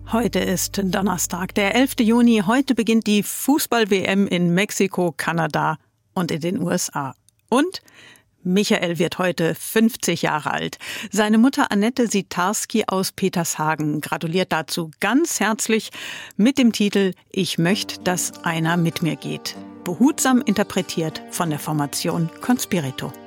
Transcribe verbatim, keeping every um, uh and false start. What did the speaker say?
Heute ist Donnerstag, der elfte Juni. Heute beginnt die Fußball-W M in Mexiko, Kanada und in den U S A. Und Michael wird heute fünfzig Jahre alt. Seine Mutter Annette Sitarski aus Petershagen gratuliert dazu ganz herzlich mit dem Titel »Ich möchte, dass einer mit mir geht«. Behutsam interpretiert von der Formation Conspirito.